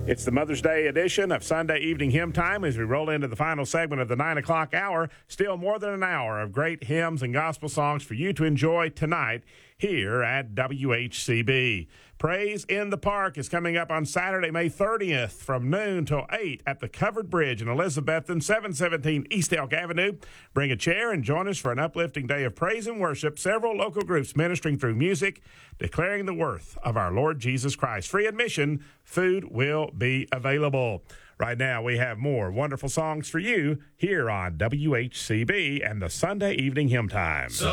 It's the Mother's Day edition of Sunday Evening Hymn Time as we roll into the final segment of the 9 o'clock hour. Still more than an hour of great hymns and gospel songs for you to enjoy tonight here at WHCB. Praise in the Park is coming up on Saturday, May 30th from noon till 8 at the Covered Bridge in Elizabethton, 717 East Elk Avenue. Bring a chair and join us for an uplifting day of praise and worship. Several local groups ministering through music, declaring the worth of our Lord Jesus Christ. Free admission, food will be available. Right now, we have more wonderful songs for you here on WHCB and the Sunday Evening Hymn Time. So